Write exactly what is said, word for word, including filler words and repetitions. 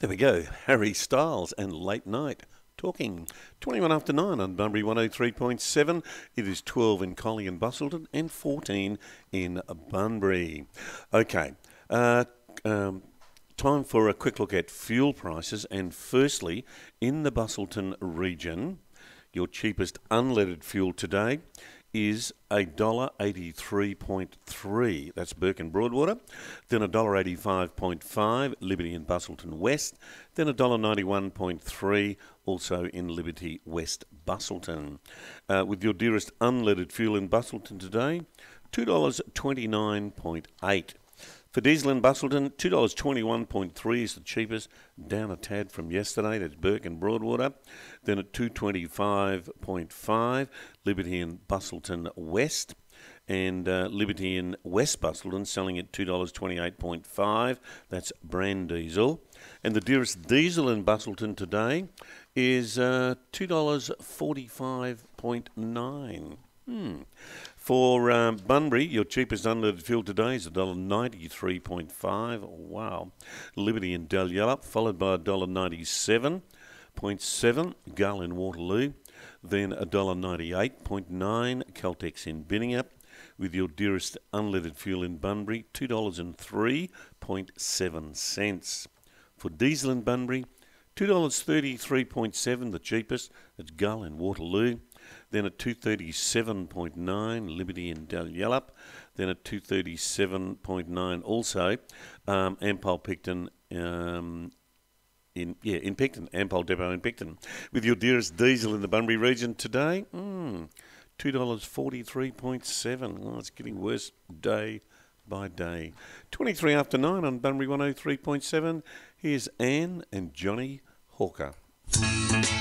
There we go. Harry Styles and Late Night talking. twenty-one after nine on Bunbury one oh three point seven. It is twelve in Collie and Bustleton and fourteen in Bunbury. Okay. Uh, um, time for a quick look at fuel prices. And firstly, in the Bustleton region, your cheapest unleaded fuel today is one dollar eighty-three point three. That's Burke and Broadwater. Then one dollar eighty-five point five, Liberty and Bustleton West. Then one dollar ninety-one point three, also in Liberty West Bustleton. Uh, with your dearest unleaded fuel in Bustleton today, two dollars twenty-nine point eight. For diesel in Bustleton, two dollars twenty-one point three is the cheapest, down a tad from yesterday. That's Burke and Broadwater. Then at two dollars twenty-five point five, Liberty and Bustleton West. And uh, Liberty in West Bustleton selling at two dollars twenty-eight point five. That's brand diesel. And the dearest diesel in Bustleton today is uh, two dollars forty-five point nine. Hmm. For um, Bunbury, your cheapest unleaded fuel today is one dollar ninety-three point five. Wow. Liberty in Dalyellup, followed by one dollar ninety-seven point seven. Gull in Waterloo. Then one dollar ninety-eight point nine. Caltex in Binningup. With your dearest unleaded fuel in Bunbury, two dollars three point seven. For diesel in Bunbury, two dollars thirty-three point seven, the cheapest. It's Gull in Waterloo. Then at two dollars thirty-seven point nine, Liberty in Dalyellup. Then at two dollars thirty-seven point nine also, um, Ampol Picton, um, in yeah in Picton, Ampol Depot in Picton. With your dearest diesel in the Bunbury region today, mm, two dollars forty-three point seven. Oh, it's getting worse day by day. twenty-three after nine on Bunbury one oh three point seven. Here's Anne and Johnny Hawker.